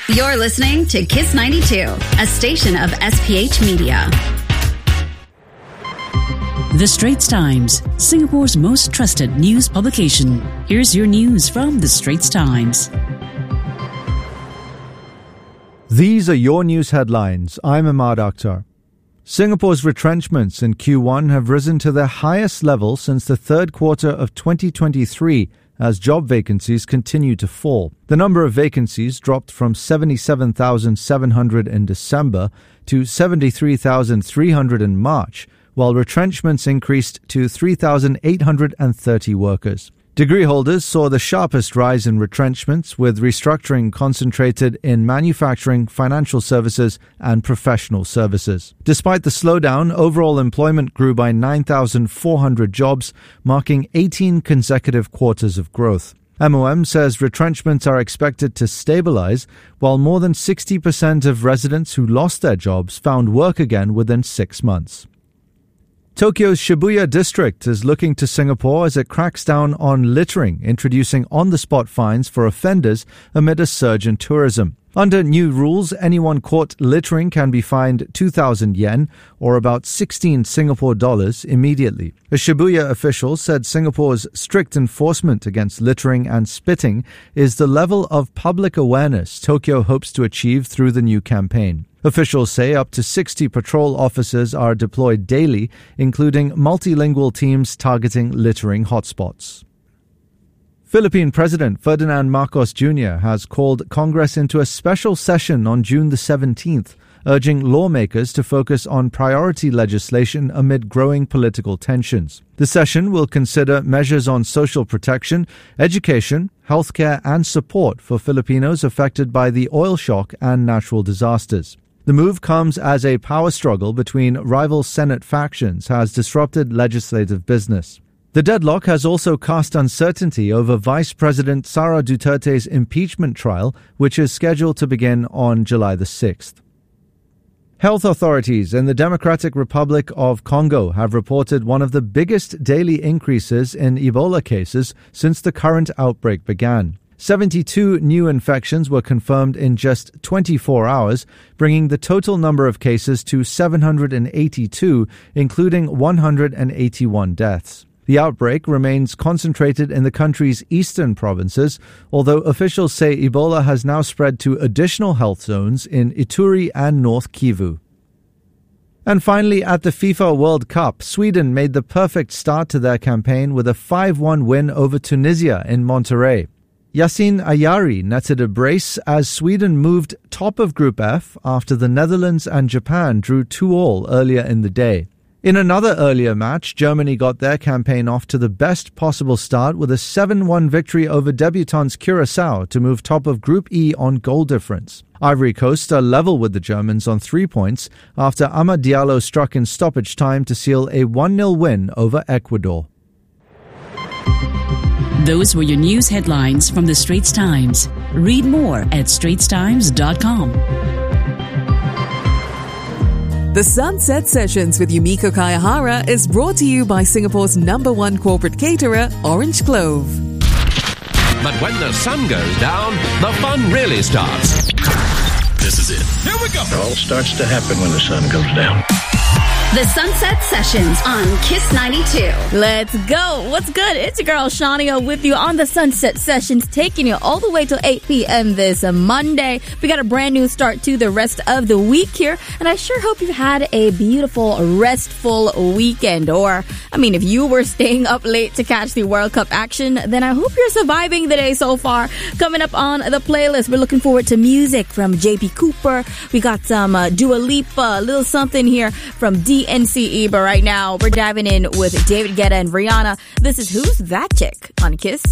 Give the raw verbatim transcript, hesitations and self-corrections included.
You're listening to Kiss ninety-two, a station of S P H Media. The Straits Times, Singapore's most trusted news publication. Here's your news from The Straits Times. These are your news headlines. I'm Ahmad Akhtar. Singapore's retrenchments in Q one have risen to their highest level since the third quarter of twenty twenty-three, as job vacancies continue to fall. The number of vacancies dropped from seventy-seven thousand seven hundred in December to seventy-three thousand three hundred in March, while retrenchments increased to three thousand eight hundred thirty workers. Degree holders saw the sharpest rise in retrenchments, with restructuring concentrated in manufacturing, financial services, and professional services. Despite the slowdown, overall employment grew by nine thousand four hundred jobs, marking eighteen consecutive quarters of growth. M O M says retrenchments are expected to stabilize, while more than sixty percent of residents who lost their jobs found work again within six months. Tokyo's Shibuya district is looking to Singapore as it cracks down on littering, introducing on-the-spot fines for offenders amid a surge in tourism. Under new rules, anyone caught littering can be fined two thousand yen, or about sixteen Singapore dollars, immediately. A Shibuya official said Singapore's strict enforcement against littering and spitting is the level of public awareness Tokyo hopes to achieve through the new campaign. Officials say up to sixty patrol officers are deployed daily, including multilingual teams targeting littering hotspots. Philippine President Ferdinand Marcos Junior has called Congress into a special session on June the seventeenth, urging lawmakers to focus on priority legislation amid growing political tensions. The session will consider measures on social protection, education, healthcare, and support for Filipinos affected by the oil shock and natural disasters. The move comes as a power struggle between rival Senate factions has disrupted legislative business. The deadlock has also cast uncertainty over Vice President Sara Duterte's impeachment trial, which is scheduled to begin on July the sixth. Health authorities in the Democratic Republic of Congo have reported one of the biggest daily increases in Ebola cases since the current outbreak began. seventy-two new infections were confirmed in just twenty-four hours, bringing the total number of cases to seven hundred eighty-two, including one hundred eighty-one deaths. The outbreak remains concentrated in the country's eastern provinces, although officials say Ebola has now spread to additional health zones in Ituri and North Kivu. And finally, at the FIFA World Cup, Sweden made the perfect start to their campaign with a five one win over Tunisia in Monterrey. Yasin Ayari netted a brace as Sweden moved top of Group F after the Netherlands and Japan drew two all earlier in the day. In another earlier match, Germany got their campaign off to the best possible start with a seven one victory over debutants Curaçao to move top of Group E on goal difference. Ivory Coast are level with the Germans on three points after Amad Diallo struck in stoppage time to seal a one nil win over Ecuador. Those were your news headlines from The Straits Times. Read more at straits times dot com. The Sunset Sessions with Yumiko Kayahara is brought to you by Singapore's number one corporate caterer, Orange Clove. But when the sun goes down, the fun really starts. This is it. Here we go. It all starts to happen when the sun goes down. The Sunset Sessions on Kiss ninety-two. Let's go. What's good? It's your girl Shania with you on the Sunset Sessions, taking you all the way till eight p.m. this Monday. We got a brand new start to the rest of the week here, and I sure hope you've had a beautiful, restful weekend. Or, I mean, if you were staying up late to catch the World Cup action, then I hope you're surviving the day so far. Coming up on the playlist, we're looking forward to music from J P Cooper. We got some uh, Dua Lipa, a little something here from D N C E, but right now we're diving in with David Guetta and Rihanna. This is Who's That Chick on Kiss